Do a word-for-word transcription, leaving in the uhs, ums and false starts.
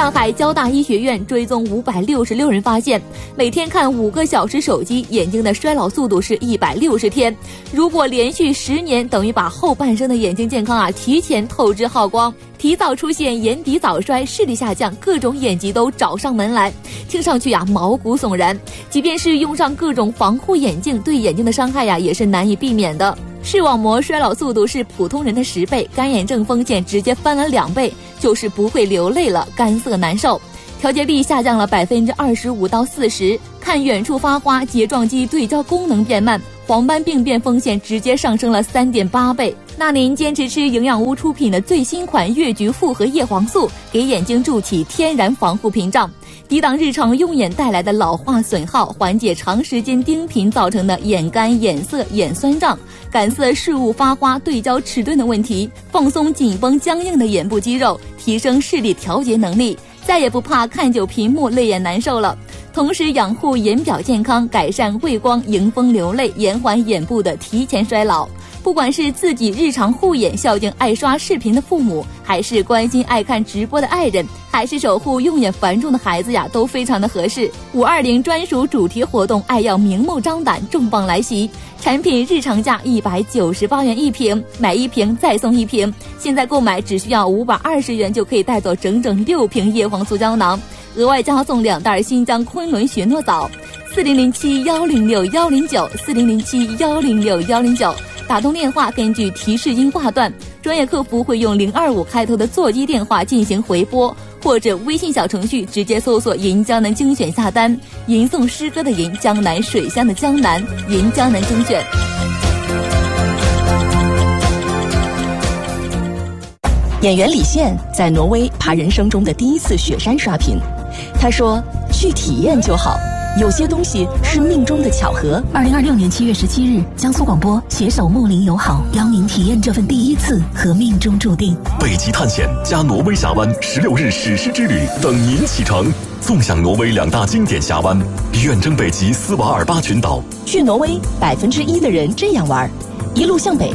上海交大医学院追踪五百六十六人发现，每天看五个小时手机，眼睛的衰老速度是一百六十天。如果连续十年，等于把后半生的眼睛健康啊提前透支耗光，提早出现眼底早衰、视力下降，各种眼疾都找上门来。听上去呀毛骨悚然，即便是用上各种防护眼镜，对眼睛的伤害呀也是难以避免的。视网膜衰老速度是普通人的十倍，干眼症风险直接翻了两倍，就是不会流泪了，干涩难受。调节力下降了百分之二十五到四十，看远处发花，睫状肌对焦功能变慢，黄斑病变风险直接上升了三点八倍。那您坚持吃营养屋出品的最新款越菊复合叶黄素，给眼睛筑起天然防护屏障，抵挡日常用眼带来的老化损耗，缓解长时间盯频造成的眼干、眼涩、眼酸胀、感色视物发花、对焦迟钝的问题，放松紧绷僵硬的眼部肌肉，提升视力调节能力，再也不怕看久屏幕泪眼难受了。同时养护眼表健康，改善畏光、迎风流泪，延缓眼部的提前衰老。不管是自己日常护眼孝敬爱刷视频的父母，还是关心爱看直播的爱人，还是守护用眼繁重的孩子呀，都非常的合适。五二零专属主题活动，爱要明目张胆，重磅来袭！产品日常价一百九十八元一瓶，买一瓶再送一瓶。现在购买只需要五百二十元就可以带走整整六瓶叶黄素胶囊，额外加送两袋新疆昆仑雪诺藻。四零零七幺零六幺零九，四零零七幺零六幺零九。打通电话，根据提示音挂断，专业客服会用零二五开头的座机电话进行回拨，或者微信小程序直接搜索银江南精选下单。吟诵诗歌的吟，江南水乡的江南，银江南精选。 演员李现在挪威爬人生中的第一次雪山刷屏，他说：“去体验就好。”有些东西是命中的巧合。 二零二六年七月十七日，江苏广播携手睦邻友好，邀您体验这份第一次和命中注定。 北极探险加挪威峡湾十六日史诗之旅等您启程，纵享挪威两大经典峡湾，远征北极斯瓦尔巴群岛。 去挪威，百分之一的人这样玩：一路向北，